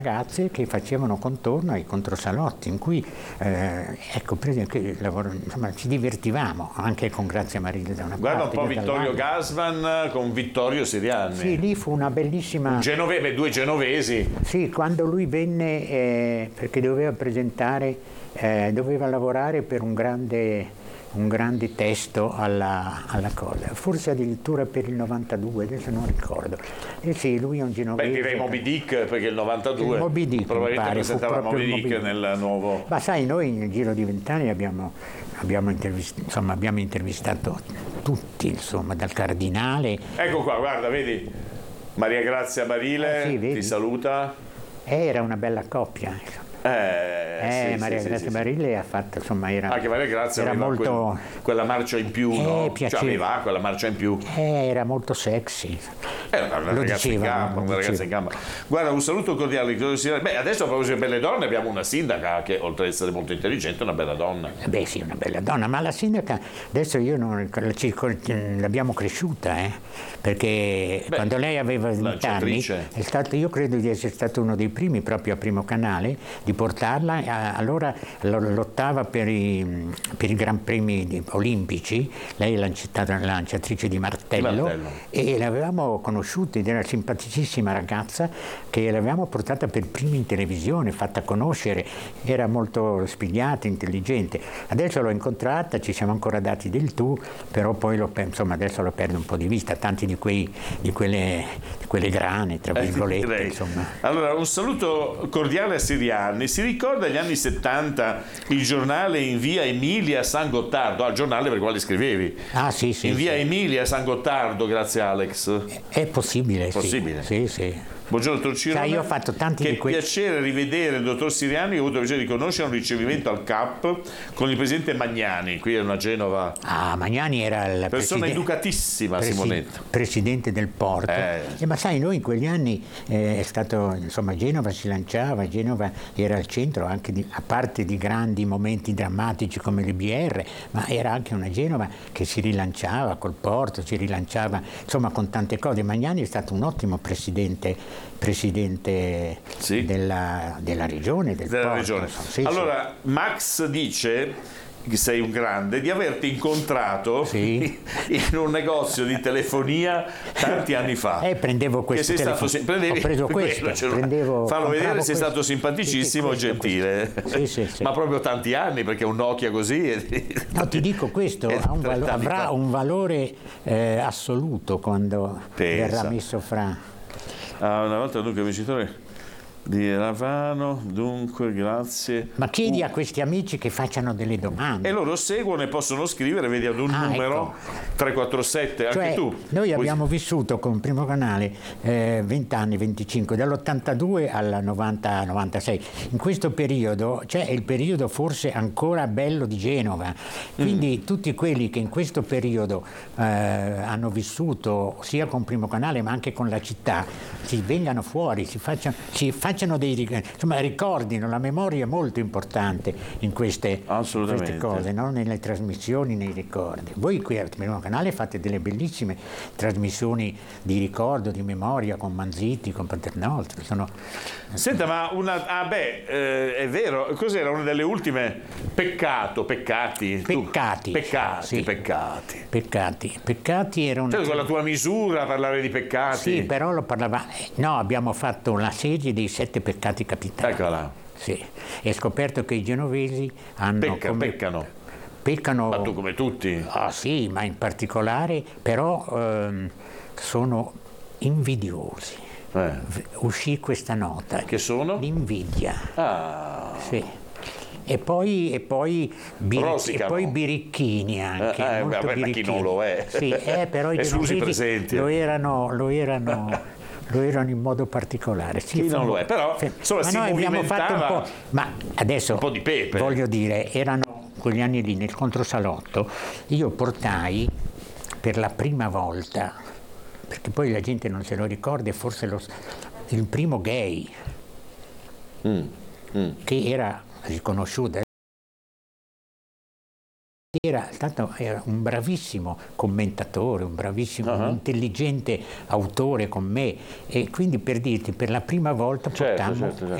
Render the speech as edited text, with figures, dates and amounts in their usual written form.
ragazze che facevano contorno ai controsalotti in cui ecco, per esempio, insomma, ci divertivamo anche con Grazia Marilli da una Guarda parte. un po' Vittorio Gassman con Vittorio Sirianni. Sì, lì fu una bellissima... Due genovesi. Sì, quando lui venne perché doveva presentare, doveva lavorare per un grande testo alla cosa, forse addirittura per il 92, adesso non ricordo. E sì, lui è un genovese. Beh, direi Moby Dick, perché il 92 Moby Dick, probabilmente presentava Moby Dick nel nuovo... Ma sai, noi nel giro di 20 anni abbiamo intervistato tutti, insomma, dal cardinale. Ecco qua, guarda, vedi, Maria Grazia Barile sì, ti saluta. Era una bella coppia, insomma. Sì, Maria Grazia Barile ha fatto, insomma, era anche Maria Grazia era aveva molto quella marcia in più, no? Cioè, aveva quella marcia in più. Era molto sexy. Una ragazza in gamba. Guarda, un saluto cordiale. Beh, adesso a proposito di belle donne abbiamo una sindaca che, oltre ad essere molto intelligente, è una bella donna. Beh sì, una bella donna, ma la sindaca adesso l'abbiamo cresciuta, perché quando lei aveva 20 anni è stato, io credo di essere stato uno dei primi, proprio a Primo Canale, di portarla. Allora lottava per i Gran Premi olimpici, lei è lanciatrice di martello, e l'avevamo conosciuta ed era una simpaticissima ragazza che l'avevamo portata per prima in televisione, fatta conoscere, era molto spigliata, intelligente. Adesso l'ho incontrata, ci siamo ancora dati del tu, però poi insomma adesso lo perdo un po' di vista, tanti di quelle grane, tra virgolette, insomma. Allora, un saluto cordiale a Sirianni. Si ricorda gli anni 70 il giornale in via Emilia San Gottardo, il giornale per il quale scrivevi? Ah sì, in via Emilia San Gottardo, grazie Alex. È possibile, possibile. Sì. Buongiorno dottor Cirone. Io ho fatto tanti di quei... piacere rivedere il dottor Sirianni, ho avuto il piacere di conoscere un ricevimento al CAP con il presidente Magnani, qui a Genova. Magnani era il persona educatissima, Simonetta. Presidente del porto. Ma sai, noi in quegli anni è stato, insomma, Genova si lanciava, Genova era al centro anche a parte di grandi momenti drammatici come le BR, ma era anche una Genova che si rilanciava col porto, si rilanciava, insomma, con tante cose. Magnani è stato un ottimo presidente della regione, della regione. Allora, Max dice che sei un grande, di averti incontrato in un negozio di telefonia tanti anni fa. Prendevo questo telefono. Ho preso questo. Fallo vedere, sei stato simpaticissimo, gentile. Sì. Ma proprio tanti anni, perché un Nokia così... No, ti dico, questo avrà un valore assoluto quando verrà messo fra... una volta dunque vincitore di Ravano, dunque grazie. Ma chiedi a questi amici che facciano delle domande. E loro seguono e possono scrivere, vedi, ad un numero 347, cioè, anche tu. Noi abbiamo vissuto con Primo Canale 20 anni, 25, dall'82 al 90-96. In questo periodo, cioè è il periodo forse ancora bello di Genova, quindi tutti quelli che in questo periodo hanno vissuto sia con Primo Canale ma anche con la città, si vengano fuori, si facciano insomma, ricordino, la memoria è molto importante in queste cose, no? Nelle trasmissioni, nei ricordi. Voi qui al Primo Canale fate delle bellissime trasmissioni di ricordo, di memoria, con Manzitti, con Paternostri. Senta, ma è vero, cos'era una delle ultime? Peccati era una... Cioè, con la tua misura parlare di peccati. Sì, però lo parlava... No, abbiamo fatto una serie dei 7 peccati capitali. Eccola. Sì, e ho scoperto che i genovesi hanno... Peccano. Ma tu come tutti? Ah sì, ma in particolare, però sono invidiosi. Uscì questa nota. Che sono? L'invidia. Sì. E poi birichini anche. Ma chi non lo è? Sì, però i genovesi lo erano in modo particolare. Chi non lo è? Però insomma, si movimentava un po'. Ma adesso un po' di pepe. Voglio dire, erano quegli anni lì nel controsalotto, io portai per la prima volta, perché poi la gente non se lo ricorda, è forse il primo gay che era riconosciuto. era un bravissimo commentatore, un bravissimo, intelligente autore con me, e quindi per dirti, per la prima volta portammo